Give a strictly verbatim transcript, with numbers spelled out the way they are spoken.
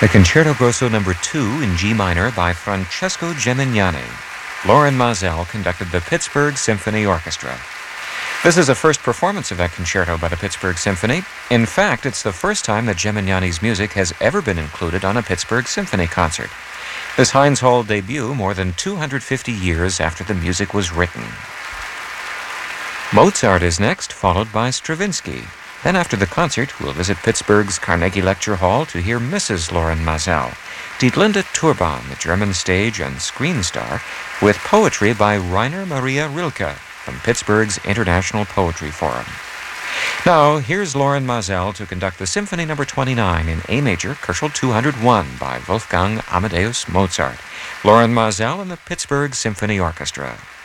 The Concerto Grosso Number two in G minor by Francesco Gemignani. Lorin Maazel conducted the Pittsburgh Symphony Orchestra. This is a first performance of that concerto by the Pittsburgh Symphony. In fact, it's the first time that Gemignani's music has ever been included on a Pittsburgh Symphony concert. This Heinz Hall debut more than two hundred fifty years after the music was written. Mozart is next, followed by Stravinsky. Then after the concert, we'll visit Pittsburgh's Carnegie Lecture Hall to hear Missus Lorin Maazel, Dietlinde Turban, the German stage and screen star, with poetry by Rainer Maria Rilke from Pittsburgh's International Poetry Forum. Now, here's Lorin Maazel to conduct the Symphony Number twenty-nine in A major, Köchel two hundred one by Wolfgang Amadeus Mozart. Lorin Maazel and the Pittsburgh Symphony Orchestra.